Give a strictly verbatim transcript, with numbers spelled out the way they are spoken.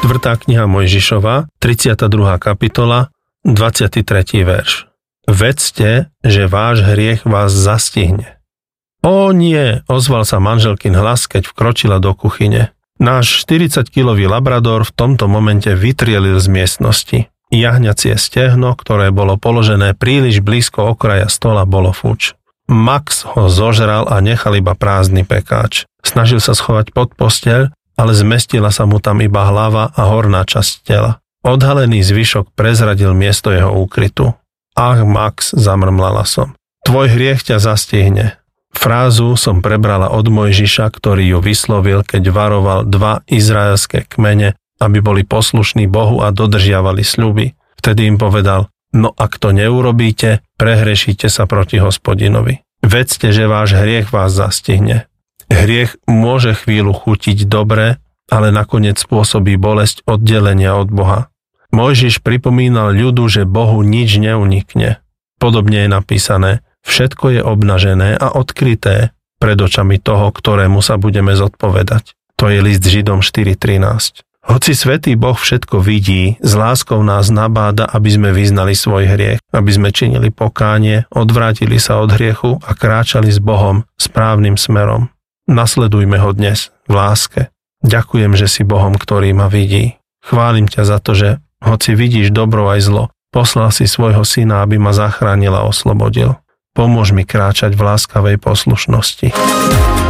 štvrtá kniha Mojžišova, tridsiata druhá kapitola, dvadsiaty tretí verš. Vedzte, že váš hriech vás zastihne. Ó nie, ozval sa manželkin hlas, keď vkročila do kuchyne. Náš štyridsaťkilový labrador v tomto momente vytrielil z miestnosti. Jahňacie stehno, ktoré bolo položené príliš blízko okraja stola, bolo fuč. Max ho zožral a nechal iba prázdny pekáč. Snažil sa schovať pod posteľ, ale zmestila sa mu tam iba hlava a horná časť tela. Odhalený zvyšok prezradil miesto jeho úkrytu. Ach, Max, zamrmlala som. Tvoj hriech ťa zastihne. Frázu som prebrala od Mojžiša, ktorý ju vyslovil, keď varoval dva izraelské kmene, aby boli poslušní Bohu a dodržiavali sľuby. Vtedy im povedal, no ak to neurobíte, prehrešíte sa proti Hospodinovi. Vedzte, že váš hriech vás zastihne. Hriech môže chvíľu chutiť dobre, ale nakoniec spôsobí bolesť oddelenia od Boha. Mojžiš pripomínal ľudu, že Bohu nič neunikne. Podobne je napísané, všetko je obnažené a odkryté pred očami toho, ktorému sa budeme zodpovedať. To je list Židom štyri trinásť. Hoci svätý Boh všetko vidí, s láskou nás nabáda, aby sme vyznali svoj hriech, aby sme činili pokánie, odvrátili sa od hriechu a kráčali s Bohom správnym smerom. Nasledujme ho dnes v láske. Ďakujem, že si Bohom, ktorý ma vidí. Chválim ťa za to, že hoci vidíš dobro aj zlo, poslal si svojho syna, aby ma zachránil a oslobodil. Pomôž mi kráčať v láskavej poslušnosti.